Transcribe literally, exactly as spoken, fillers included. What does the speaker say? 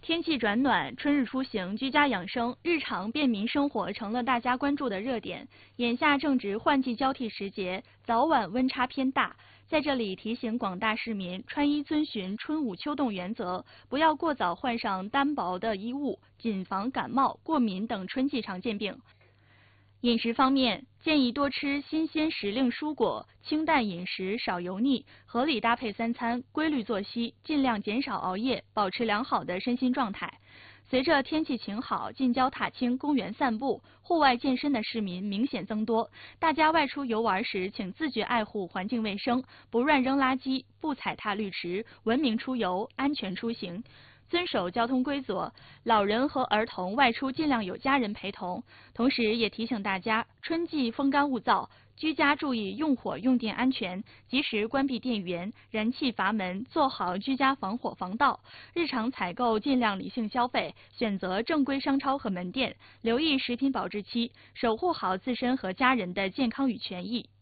天气转暖，春日出行、居家养生、日常便民生活成了大家关注的热点。眼下正值换季交替时节，早晚温差偏大。在这里提醒广大市民，穿衣遵循春捂秋冻原则，不要过早换上单薄的衣物，谨防感冒、过敏等春季常见病。饮食方面，建议多吃新鲜时令蔬果，清淡饮食，少油腻，合理搭配三餐，规律作息，尽量减少熬夜，保持良好的身心状态。随着天气晴好，近郊踏青、公园散步、户外健身的市民明显增多。大家外出游玩时，请自觉爱护环境卫生，不乱扔垃圾，不踩踏绿植，文明出游，安全出行。遵守交通规则，老人和儿童外出尽量有家人陪同。同时也提醒大家，春季风干物燥，居家注意用火用电安全，及时关闭电源、燃气阀门，做好居家防火防盗。日常采购尽量理性消费，选择正规商超和门店，留意食品保质期，守护好自身和家人的健康与权益。